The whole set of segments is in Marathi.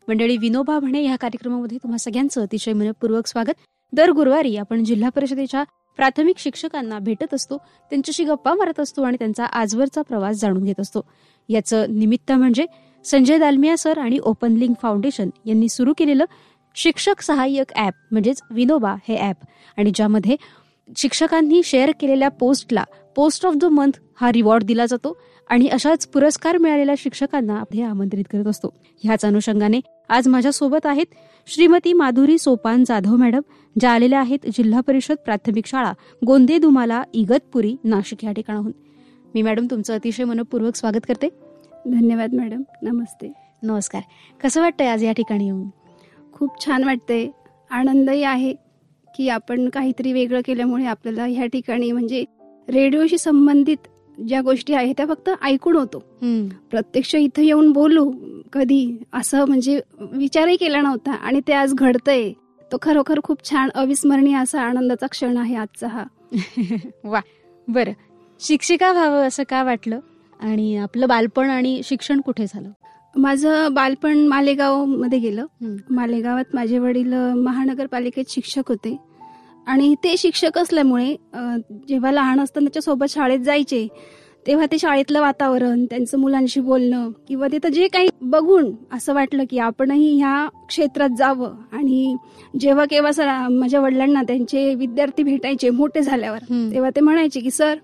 मंडळी, विनोबा म्हणे या कार्यक्रमामध्ये तुम्हा सगळ्यांचं अतिशय मनपूर्वक स्वागत. दर गुरुवारी आपण जिल्हा परिषदेच्या प्राथमिक शिक्षकांना भेटत असतो, त्यांच्याशी गप्पा मारत असतो आणि त्यांचा आजवरचा प्रवास जाणून घेत असतो. याचं निमित्त म्हणजे संजय दालमिया सर आणि ओपन लिंक फाउंडेशन यांनी सुरू केलेलं शिक्षक सहाय्यक ॲप म्हणजेच विनोबा हे ॲप, आणि ज्यामध्ये शिक्षकांनी शेअर केलेल्या पोस्टला पोस्ट ऑफ द मंथ हा रिवॉर्ड दिला जातो आणि अशाच पुरस्कार मिळालेल्या शिक्षकांना हे आमंत्रित करत असतो. ह्याच अनुषंगाने आज माझ्यासोबत आहेत श्रीमती माधुरी सोपान जाधव मॅडम, ज्या आलेल्या आहेत जिल्हा परिषद प्राथमिक शाळा गोंदे दुमाला इगतपुरी नाशिक या ठिकाणाहून. मी मॅडम तुमचं अतिशय मनपूर्वक स्वागत करते. धन्यवाद मॅडम. नमस्ते. नमस्कार. कसं वाटतंय आज या ठिकाणी येऊन? खूप छान वाटतंय. आनंदही आहे की आपण काहीतरी वेगळं केल्यामुळे आपल्याला ह्या ठिकाणी म्हणजे रेडिओशी संबंधित ज्या गोष्टी आहेत त्या फक्त ऐकून होतो. प्रत्यक्ष इथं येऊन बोलू कधी असं म्हणजे विचारही केला नव्हता आणि ते आज घडतंय. तो खरोखर खूप छान अविस्मरणीय असा आनंदाचा क्षण आहे आजचा हा. वा. बरं, शिक्षिका व्हावं असं का वाटलं आणि आपलं बालपण आणि शिक्षण कुठे झालं? माझं बालपण मालेगाव मध्ये गेलं. मालेगावात माझे वडील महानगरपालिकेत शिक्षक होते आणि ते शिक्षक असल्यामुळे जेव्हा लहान असताना त्याच्यासोबत शाळेत जायचे तेव्हा ते शाळेतलं वातावरण, त्यांचं मुलांशी बोलणं किंवा तिथं जे काही बघून असं वाटलं की आपणही ह्या क्षेत्रात जावं. आणि जेव्हा केव्हा माझ्या वडिलांना त्यांचे विद्यार्थी भेटायचे मोठे झाल्यावर, तेव्हा ते म्हणायचे की सर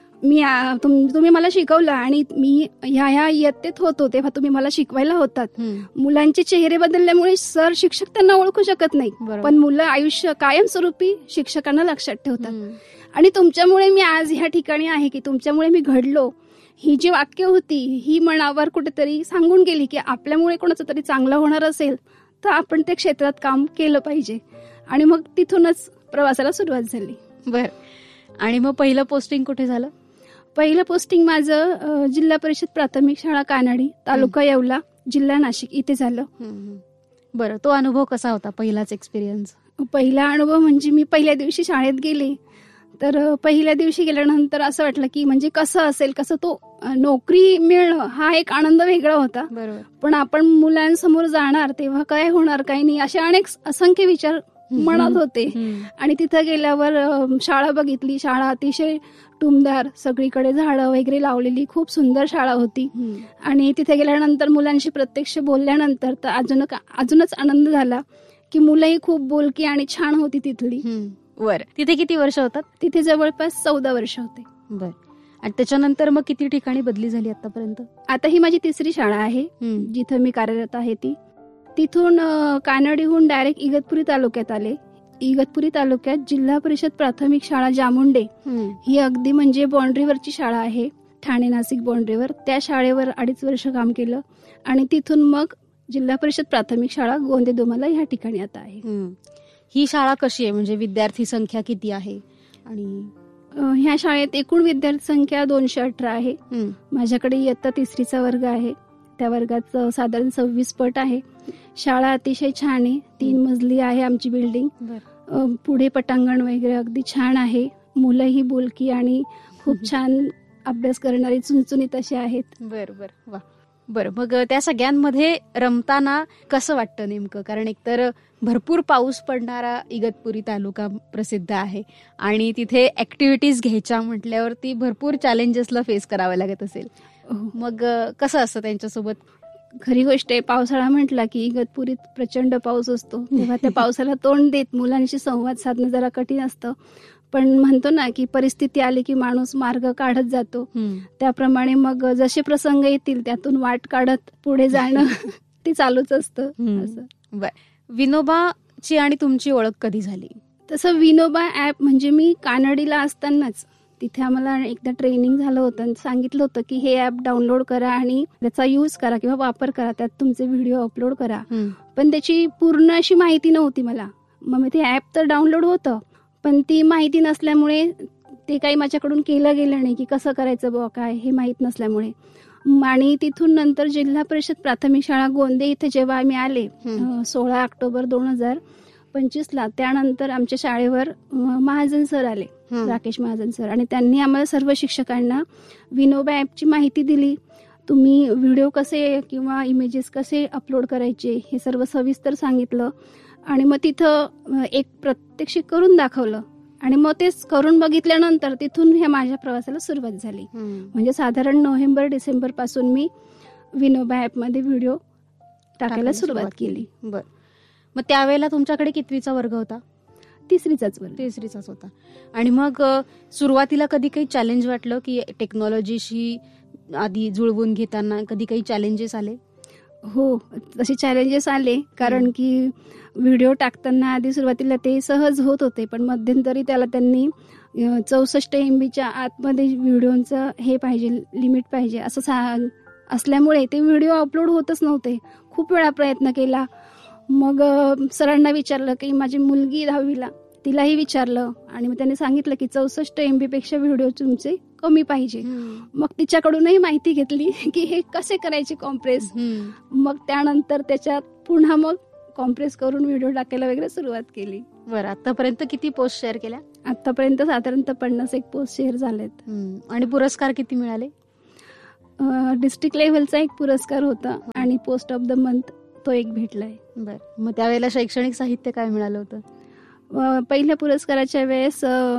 तुम्ही मला शिकवलं आणि मी ह्या इयत्तेत होतो तेव्हा तुम्ही मला शिकवायला होतात. मुलांचे चेहरे बदलल्यामुळे सर शिक्षक त्यांना ओळखू शकत नाही, पण मुलं आयुष्य कायमस्वरूपी शिक्षकांना लक्षात ठेवतात. आणि तुमच्यामुळे मी आज ह्या ठिकाणी आहे की तुमच्यामुळे मी घडलो, ही जी वाक्य होती ही मनावर कुठेतरी सांगून गेली की आपल्यामुळे कोणाचं तरी चांगलं होणार असेल तर आपण त्या क्षेत्रात काम केलं पाहिजे. आणि मग तिथूनच प्रवासाला सुरुवात झाली. बर. आणि मग पहिलं पोस्टिंग कुठे झालं? पहिलं पोस्टिंग माझं जिल्हा परिषद प्राथमिक शाळा कानडी, तालुका येवला, जिल्हा नाशिक इथे झालं. बरं, तो अनुभव कसा होता, पहिलाच एक्सपिरियन्स? पहिला अनुभव म्हणजे मी पहिल्या दिवशी शाळेत गेले तर पहिल्या दिवशी गेल्यानंतर असं वाटलं की म्हणजे कसं असेल, कसं तो नोकरी मिळणं हा एक आनंद वेगळा होता. बरोबर. पण आपण मुलांसमोर जाणार तेव्हा काय होणार काय नाही असे असंख्य विचार मनात होते. आणि तिथं गेल्यावर शाळा बघितली. शाळा अतिशय टुमदार, सगळीकडे झाडं वगैरे लावलेली खूप सुंदर शाळा होती. आणि तिथे गेल्यानंतर मुलांशी प्रत्यक्ष बोलल्यानंतर तर अजूनच आनंद झाला की मुलंही खूप बोलकी आणि छान होती तिथली. बर. तिथे किती वर्ष होतात? तिथे जवळपास 14 वर्ष होते. बर. आणि त्याच्यानंतर मग किती ठिकाणी बदली झाली आतापर्यंत? आता ही माझी तिसरी शाळा आहे जिथं मी कार्यरत आहे. तिथून कानडीहून डायरेक्ट इगतपुरी तालुक्यात आले. इगतपुरी तालुक्यात जिल्हा परिषद प्राथमिक शाळा जामुंडे ही अगदी म्हणजे बाँड्रीवरची शाळा आहे, ठाणे नाशिक बाँड्रीवर. त्या शाळेवर 2.5 वर्ष काम केलं आणि तिथून मग जिल्हा परिषद प्राथमिक शाळा गोंदे दुमाला ह्या ठिकाणी आता आहे. ही शाळा कशी आहे, म्हणजे विद्यार्थी संख्या किती आहे? आणि ह्या शाळेत एकूण विद्यार्थी संख्या 218 आहे. माझ्याकडे इयत्ता 3रीचा वर्ग आहे. त्या वर्गात साधारण 26 पट आहे. शाळा अतिशय छान आहे. 3 मजली आहे आमची बिल्डिंग. पुढे पटांगण वगैरे अगदी छान आहे. मुलंही बोलकी आणि खूप छान अभ्यास करणारी चुणचुणीत अशी आहेत. बरोबर. वा. बरं, मग त्या सगळ्यांमध्ये रमताना कसं वाटतं नेमकं? कारण एकतर भरपूर पाऊस पडणारा इगतपुरी तालुका प्रसिद्ध आहे आणि तिथे ऍक्टिव्हिटीज घ्यायच्या म्हटल्यावरती भरपूर चॅलेंजेसला फेस करावं लागत असेल. मग कसं असतं त्यांच्यासोबत? खरी गोष्ट आहे, पावसाळा म्हटला की इगतपुरीत प्रचंड पाऊस असतो. तेव्हा त्या पावसाला तोंड देत मुलांशी संवाद साधणं जरा कठीण असतं. पण म्हणतो ना की परिस्थिती आली की माणूस मार्ग काढत जातो. त्याप्रमाणे मग जसे प्रसंग येतील त्यातून वाट काढत पुढे जाणं ते चालूच असतं. असं. विनोबाची आणि तुमची ओळख कधी झाली? तसं विनोबा ऍप म्हणजे मी कानडीला असतानाच तिथे आम्हाला एकदा ट्रेनिंग झालं होतं. सांगितलं होतं की हे ऍप डाउनलोड करा आणि त्याचा यूज करा किंवा वापर करा, त्यात तुमचे व्हिडिओ अपलोड करा. पण त्याची पूर्ण अशी माहिती नव्हती मला. मग मी ते ऍप तर डाउनलोड होतं पण ती माहिती नसल्यामुळे ते काही माझ्याकडून केलं गेलं नाही की कसं करायचं बुवा काय हे माहीत नसल्यामुळे. आणि तिथून नंतर जिल्हा परिषद प्राथमिक शाळा गोंदे इथे जेव्हा आम्ही आले 16 ऑक्टोबर 2025ला, त्यानंतर आमच्या शाळेवर महाजन सर आले, राकेश महाजन सर, आणि त्यांनी आम्हाला सर्व शिक्षकांना विनोबा ॲपची माहिती दिली. तुम्ही व्हिडिओ कसे किंवा इमेजेस कसे अपलोड करायचे हे सर्व सविस्तर सांगितलं. आणि मग तिथं एक प्रत्यक्ष करून दाखवलं. आणि मग तेच करून बघितल्यानंतर तिथून ह्या माझ्या प्रवासाला सुरुवात झाली. म्हणजे साधारण नोव्हेंबर-डिसेंबर पासून मी विनोबा ॲपमध्ये व्हिडिओ टाकायला सुरुवात केली. बरं. मग त्यावेळेला तुमच्याकडे कितवीचा वर्ग होता? तिसरीचाच वर्ग. तिसरीचाच होता. आणि मग सुरुवातीला कधी काही चॅलेंज वाटलं की टेक्नॉलॉजीशी आधी जुळवून घेताना कधी काही चॅलेंजेस आले? हो, तसे चॅलेंजेस आले. कारण की व्हिडिओ टाकताना आधी सुरुवातीला ते सहज होत होते, पण मध्यंतरी त्याला त्यांनी 64 MBच्या आतमध्ये व्हिडिओचं हे पाहिजे, लिमिट पाहिजे असं असल्यामुळे ते व्हिडिओ अपलोड होतच नव्हते. खूप वेळा प्रयत्न केला. मग सरांना विचारलं की माझी मुलगी 10वीला, तिलाही विचारलं आणि मग त्यांनी सांगितलं की 64 MBपेक्षा व्हिडिओ तुमचे कमी पाहिजे. मग तिच्याकडूनही माहिती घेतली की हे कसे करायचे कॉम्प्रेस. मग त्यानंतर त्याच्यात पुन्हा मग कॉम्प्रेस करून व्हिडिओ टाकायला वगैरे सुरुवात केली. बरं, आतापर्यंत किती पोस्ट शेअर केल्या? आतापर्यंत साधारणतः 51 पोस्ट शेअर झालेत. आणि पुरस्कार किती मिळाले? डिस्ट्रिक्ट लेव्हलचा एक पुरस्कार होता आणि पोस्ट ऑफ द मंथ तो एक भेटलाय. बरं, मग त्यावेळेला शैक्षणिक साहित्य काय मिळालं होतं? पहिल्या पुरस्काराच्या वेळेस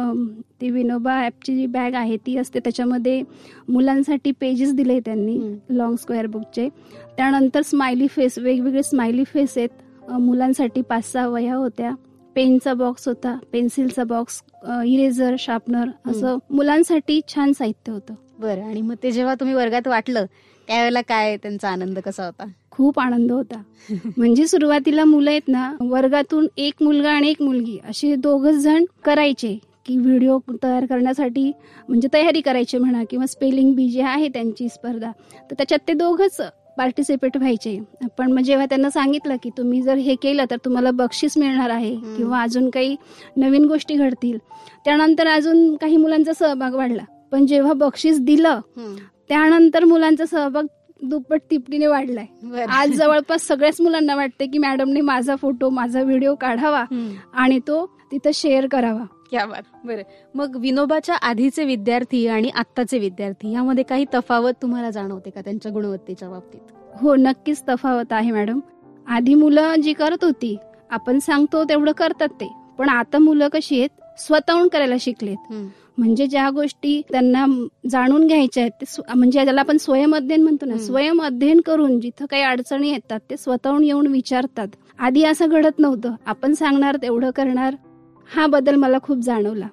ती विनोबा ॲपची जी बॅग आहे ती असते, त्याच्यामध्ये मुलांसाठी पेजेस दिले त्यांनी लॉंग स्क्वेअर बुकचे. त्यानंतर स्माइली फेस, वेगवेगळे स्माइली फेस आहेत. मुलांसाठी 5-6 वह्या होत्या, पेनचा बॉक्स होता, पेन्सिलचा बॉक्स, इरेझर, शार्पनर, असं मुलांसाठी छान साहित्य होतं. बरं, आणि मग ते जेव्हा तुम्ही वर्गात वाटलं त्यावेळेला काय त्यांचा आनंद कसा होता? खूप आनंद होता. म्हणजे सुरुवातीला मुलं आहेत ना, वर्गातून एक मुलगा आणि एक मुलगी असे 2 जण करायचे की व्हिडिओ तयार करण्यासाठी, म्हणजे तयारी करायची म्हणा, किंवा स्पेलिंग बी जे आहे त्यांची स्पर्धा, तर त्याच्यात ते 2घच पार्टिसिपेट व्हायचे. पण मग जेव्हा त्यांना सांगितलं की तुम्ही जर हे केलं तर तुम्हाला बक्षीस मिळणार आहे किंवा अजून काही नवीन गोष्टी घडतील, त्यानंतर अजून काही मुलांचा सहभाग वाढला. पण जेव्हा बक्षीस दिलं त्यानंतर मुलांचा सहभाग दुप्पट तिपटीने वाढलाय. आज जवळपास सगळ्याच मुलांना वाटते की मॅडमने माझा फोटो, माझा व्हिडिओ काढावा आणि तो तिथं शेअर करावा. क्या बात. बरं, मग विनोबाच्या आधीचे विद्यार्थी आणि आत्ताचे विद्यार्थी यामध्ये काही तफावत तुम्हाला जाणवते का त्यांच्या गुणवत्तेच्या बाबतीत? हो, नक्कीच तफावत आहे मॅडम. आधी मुलं जी करत होती, आपण सांगतो तेवढं करतात ते, पण आता मुलं कशी आहेत, स्वतःहून करायला शिकलेत. म्हणजे ज्या गोष्टी त्यांना जाणून घ्यायच्या आहेत, म्हणजे ज्याला आपण स्वयं अध्ययन म्हणतो ना, स्वयं अध्ययन करून जिथं काही अडचणी येतात ते स्वतःहून येऊन विचारतात. आधी असं घडत नव्हतं, आपण सांगणार तेवढं करणार. हा बदल मला खूप जाणवला.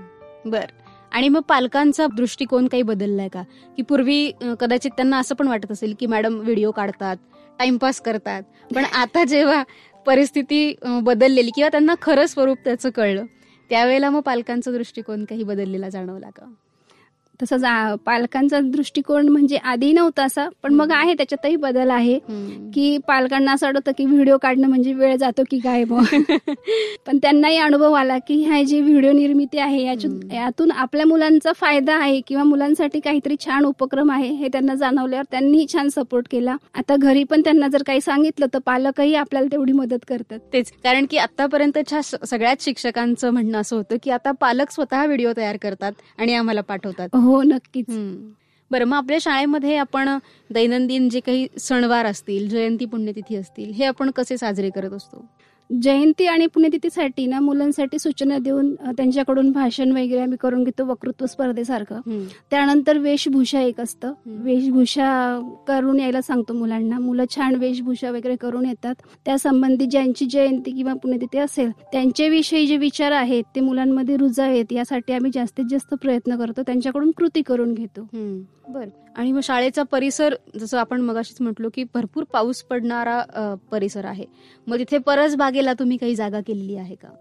बर, आणि मग पालकांचा दृष्टिकोन काही बदललाय का? की पूर्वी कदाचित त्यांना असं पण वाटत असेल की मॅडम व्हिडिओ काढतात, टाइमपास करतात, पण आता जेव्हा परिस्थिती बदललेली किंवा त्यांना खरं स्वरूप त्याचं कळलं, त्यावेळेला मग पालकांचा दृष्टिकोन काही बदललेला जाणवला का? तसंच पालकांचा दृष्टिकोन म्हणजे आधी नव्हता असा, पण मग आहे, त्याच्यातही बदल आहे. की पालकांना असं वाटतं की व्हिडिओ काढणं म्हणजे वेळ जातो की काय मग. पण त्यांनाही अनुभव आला की ह्या जी व्हिडिओ निर्मिती आहे यातून आपल्या मुलांचा फायदा आहे किंवा मुलांसाठी काहीतरी छान उपक्रम आहे हे त्यांना जाणवल्यावर त्यांनीही छान सपोर्ट केला. आता घरी पण त्यांना जर काही सांगितलं तर पालकही आपल्याला तेवढी मदत करतात. तेच, कारण की आतापर्यंतच्या सगळ्याच शिक्षकांचं म्हणणं असं होतं की आता पालक स्वतः व्हिडिओ तयार करतात आणि आम्हाला पाठवतात. हो, नक्कीच. बरं, मग आपल्या शाळेमध्ये आपण दैनंदिन जे काही सणवार असतील, जयंती पुण्यतिथी असतील, हे आपण कसे साजरे करत असतो? जयंती आणि पुण्यतिथीसाठी ना मुलांसाठी सूचना देऊन त्यांच्याकडून भाषण वगैरे आम्ही करून घेतो, वक्तृत्व स्पर्धेसारखं. त्यानंतर वेशभूषा एक असतं, वेशभूषा करून यायला सांगतो मुलांना. मुलं छान वेशभूषा वगैरे करून येतात. त्यासंबंधी ज्यांची जयंती किंवा पुण्यतिथी असेल त्यांच्याविषयी जे विचार आहेत ते मुलांमध्ये रुजावेत यासाठी आम्ही जास्तीत जास्त प्रयत्न करतो, त्यांच्याकडून कृती करून घेतो. बरं, आणि मग शाळेचा परिसर, जसं आपण मगाशीच म्हटलो की भरपूर पाऊस पडणारा परिसर आहे, मग तिथे परसबागेला तुम्ही काही जागा केलेली आहे का?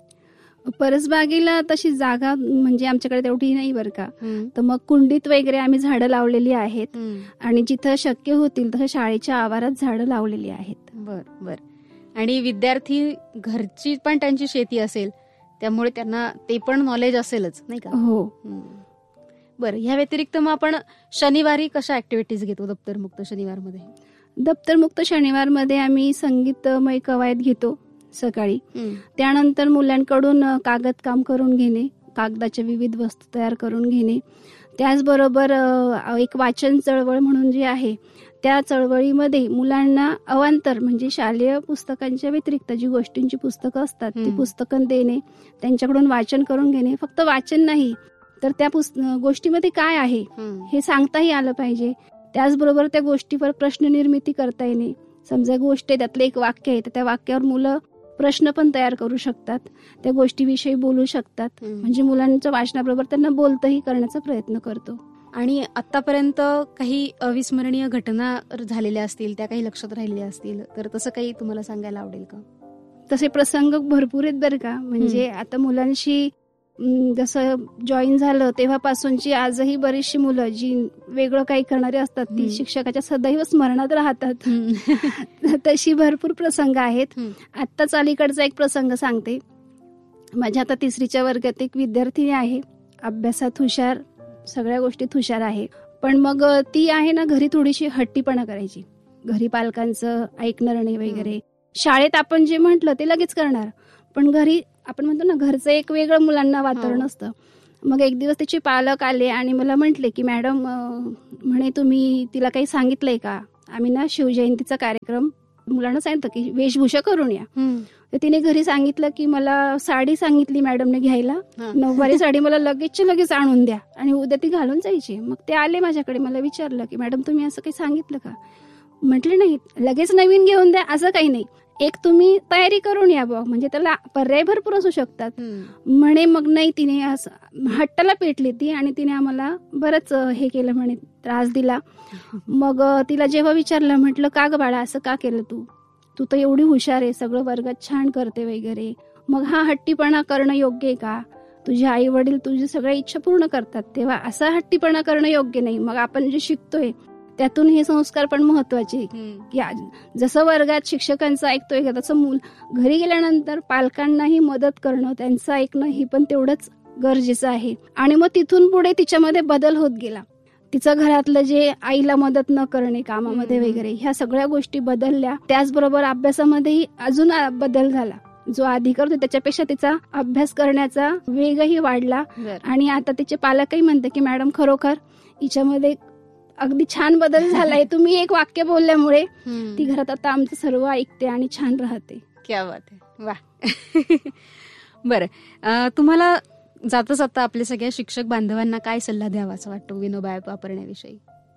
परसबागेला तशी जागा म्हणजे आमच्याकडे तेवढी नाही बरं का. तर मग कुंडीत वगैरे आम्ही झाडं लावलेली आहेत आणि जिथं शक्य होतील तसं शाळेच्या आवारात झाडं लावलेली आहेत. बर, आणि विद्यार्थी घरची पण त्यांची शेती असेल त्यामुळे त्यांना ते पण नॉलेज असेलच, नाही का? हो. बरं, ह्या व्यतिरिक्त मग आपण शनिवारी कशा ऍक्टिव्हिटीज घेतो दप्तरमुक्त शनिवारमध्ये? दप्तरमुक्त शनिवारमध्ये आम्ही संगीतमय कवायत घेतो सकाळी. त्यानंतर मुलांकडून कागद काम करून घेणे, कागदाच्या विविध वस्तू तयार करून घेणे. त्याचबरोबर एक वाचन चळवळ म्हणून जे आहे त्या चळवळीमध्ये मुलांना अवांतर म्हणजे शालेय पुस्तकांच्या व्यतिरिक्त जी गोष्टींची पुस्तकं असतात ती पुस्तकं देणे, त्यांच्याकडून वाचन करून घेणे. फक्त वाचन नाही तर त्या गोष्टीमध्ये काय आहे हे सांगताही आलं पाहिजे. त्याचबरोबर त्या गोष्टीवर प्रश्न निर्मिती करता येणे. समजा गोष्ट आहे, त्यातलं एक वाक्य आहे तर त्या वाक्यावर मुलं प्रश्न पण तयार करू शकतात, त्या गोष्टीविषयी बोलू शकतात. म्हणजे मुलांच्या वाचनाबरोबर त्यांना बोलतही करण्याचा प्रयत्न करतो. आणि आतापर्यंत काही अविस्मरणीय घटना झालेल्या असतील, त्या काही लक्षात राहिलेल्या असतील, तर तसं काही तुम्हाला सांगायला आवडेल का? तसे प्रसंग भरपूर आहेत बरं का. म्हणजे आता मुलांशी जसं जॉईन झालं तेव्हापासूनची आजही बरीचशी मुलं जी वेगळं काही करणारी असतात ती शिक्षकाच्या सदैव स्मरणात राहतात. तशी भरपूर प्रसंग आहेत. आत्ताच अलीकडचा एक प्रसंग सांगते. माझ्या आता 3रीच्या वर्गात एक विद्यार्थिनी आहे, अभ्यासात हुशार, सगळ्या गोष्टीत हुशार आहे. पण मग ती आहे ना घरी थोडीशी हट्टीपणा करायची. घरी पालकांचं ऐकणार नाही वगैरे. शाळेत आपण जे म्हटलं ते लगेच करणार, पण घरी आपण म्हणतो ना घरचं एक वेगळं मुलांना वातावरण असतं. मग एक दिवस त्याचे पालक आले आणि मला म्हटले की मॅडम म्हणे तुम्ही तिला काही सांगितलंय का? आम्ही ना शिवजयंतीचा कार्यक्रम मुलांना सांगितलं की वेशभूषा करून या. तर तिने घरी सांगितलं की मला साडी सांगितली मॅडमने घ्यायला, नऊवारी साडी मला लगेचच्या लगेच आणून द्या आणि उद्या ती घालून जायची. मग ते आले माझ्याकडे, मला विचारलं की मॅडम तुम्ही असं काही सांगितलं का? म्हटलं नाही, लगेच नवीन घेऊन द्या असं काही नाही, एक तुम्ही तयारी करून या बघ, म्हणजे त्याला पर्याय भरपूर असू शकतात. म्हणे मग नाही, तिने असं हट्टाला पेटली ती आणि तिने आम्हाला बरंच हे केलं, म्हणे त्रास दिला. मग तिला जेव्हा विचारलं, म्हटलं का ग बाळा असं का केलं तू तर एवढी हुशार आहे, सगळं वर्गात छान करते वगैरे, मग हा हट्टीपणा करणं योग्य आहे का? तुझे आई वडील तुझी सगळ्या इच्छा पूर्ण करतात तेव्हा असा हट्टीपणा करणं योग्य नाही. मग आपण जे शिकतोय त्यातून हे संस्कार पण महत्वाचे की जसं वर्गात शिक्षकांचं ऐकतोय का तसं मूल घरी गेल्यानंतर पालकांनाही मदत करणं, त्यांचं ऐकणं हे पण तेवढंच गरजेचं आहे. आणि मग तिथून पुढे तिच्यामध्ये बदल होत गेला. तिचं घरातलं जे आईला मदत न करणे कामामध्ये वगैरे ह्या सगळ्या गोष्टी बदलल्या. त्याचबरोबर अभ्यासामध्येही अजून बदल झाला. जो आधी करतो त्याच्यापेक्षा तिचा अभ्यास करण्याचा वेगही वाढला. आणि आता तिचे पालकही म्हणते की मॅडम खरोखर हिच्यामध्ये अगदी छान बदल झालाय, तुम्ही एक वाक्य बोलल्यामुळे ती घरात आता आमचं सर्व ऐकते आणि छान राहते. क्या बात आहे, वा. बरं, तुम्हाला जाता जाता आपल्या सगळ्या शिक्षक बांधवांना काय सल्ला द्यावा असं वाटतं विनोबा ऍप वापरण्याविषयी?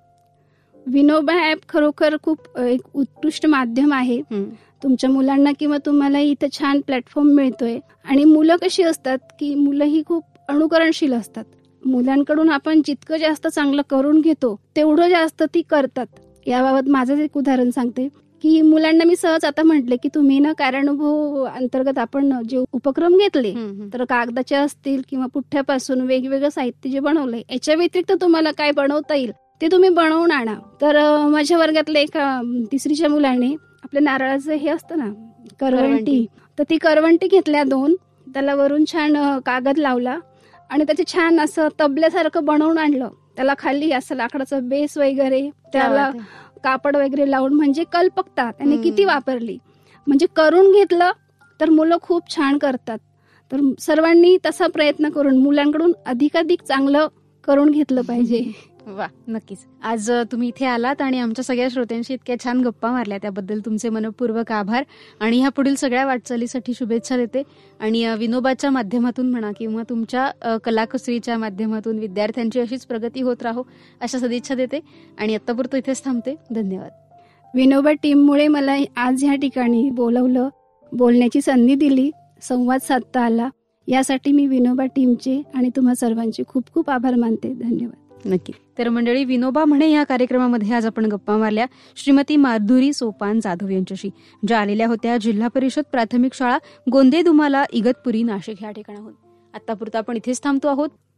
विनोबा ऍप खरोखर खूप एक उत्कृष्ट माध्यम आहे. तुमच्या मुलांना किंवा तुम्हाला इथं छान प्लॅटफॉर्म मिळतोय. आणि मुलं कशी असतात की मुलं ही खूप अनुकरणशील असतात. मुलांकडून आपण जितकं जास्त चांगलं करून घेतो तेवढं जास्त ती करतात. याबाबत माझंच एक उदाहरण सांगते की मुलांना मी सहज आता म्हटले की तुम्ही ना कार्यानुभव अंतर्गत आपण जे उपक्रम घेतले तर कागदाचे असतील किंवा पुठ्ठ्यापासून वेगवेगळं साहित्य जे बनवलंय याच्या व्यतिरिक्त तुम्हाला काय बनवता येईल ते तुम्ही बनवून आणा. तर माझ्या वर्गातल्या एका 3रीच्या मुलाने आपल्या नारळाचं हे असतं ना करवंटी, तर ती करवंटी घेतल्या 2, त्याला वरून छान कागद लावला आणि त्याचे छान असं तबल्यासारखं बनवून आणलं. त्याला खाली असं लाकडाचं बेस वगैरे, त्याला कापड वगैरे लावून, म्हणजे कल्पकता त्याने किती वापरली. म्हणजे करून घेतलं तर मुलं खूप छान करतात. तर सर्वांनी तसा प्रयत्न करून मुलांकडून अधिकाधिक चांगलं करून घेतलं पाहिजे. वा, नक्कीच. आज तुम्ही इथे आलात आणि आमच्या सगळ्या श्रोत्यांशी इतक्या छान गप्पा मारल्या त्याबद्दल तुमचे मनपूर्वक आभार. आणि ह्या पुढील सगळ्या वाटचालीसाठी शुभेच्छा देते. आणि विनोबाच्या माध्यमातून म्हणा किंवा तुमच्या कलाकुसरीच्या माध्यमातून विद्यार्थ्यांची अशीच प्रगती होत राहो अशा सदिच्छा देते. आणि आत्तापुरतं इथेच थांबते. धन्यवाद. विनोबा टीममुळे मला आज ह्या ठिकाणी बोलवलं, बोलण्याची संधी दिली, संवाद साधता आला, यासाठी मी विनोबा टीमचे आणि तुम्हा सर्वांचे खूप खूप आभार मानते. धन्यवाद. नक्की. तर मंडळी, विनोबा म्हणे या कार्यक्रमामध्ये आज आपण गप्पा मारल्या श्रीमती माधुरी सोपान जाधव यांच्याशी, ज्या आलेल्या होत्या जिल्हा परिषद प्राथमिक शाळा गोंदे दुमाला इगतपुरी नाशिक या ठिकाणाहून. आतापुरता आपण इथेच थांबतो आहोत.